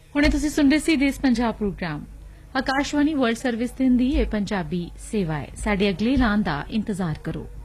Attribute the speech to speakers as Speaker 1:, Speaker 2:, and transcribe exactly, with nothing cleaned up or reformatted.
Speaker 1: ਹੁਣੇ ਤੁਸੀਂ ਸੁਣ ਰਹੇ ਸੀ ਦੇਸ Punjab programme. Akashvani world service ਦਿਨ ਦੀ ਇਹ ਪੰਜਾਬੀ ਸੇਵਾ ਹੈ। ਸਾਡੇ ਅਗਲੇ ਐਲਾਨ ਦਾ ਇੰਤਜ਼ਾਰ ਕਰੋ।